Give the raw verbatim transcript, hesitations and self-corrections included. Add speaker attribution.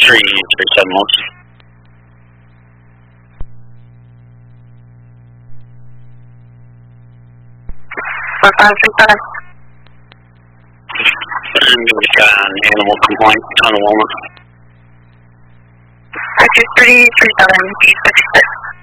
Speaker 1: three three seven one.
Speaker 2: Four five three seven.
Speaker 1: And we've got an animal complaint on the Walnut.
Speaker 2: Two three three seven, eight six six.